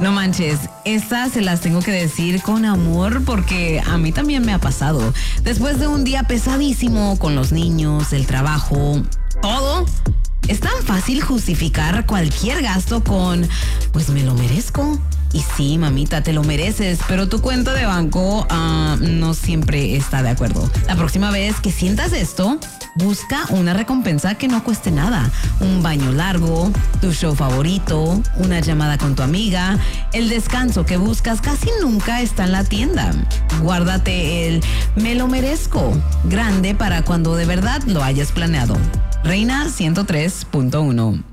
No manches, estas se las tengo que decir con amor porque a mí también me ha pasado. Después de un día pesadísimo con los niños, el trabajo, todo, es tan fácil justificar cualquier gasto con, pues me lo merezco. Y sí, mamita, te lo mereces, pero tu cuenta de banco no siempre está de acuerdo. La próxima vez que sientas esto, busca una recompensa que no cueste nada. Un baño largo, tu show favorito, una llamada con tu amiga. El descanso que buscas casi nunca está en la tienda. Guárdate el me lo merezco grande para cuando de verdad lo hayas planeado. Reina 103.1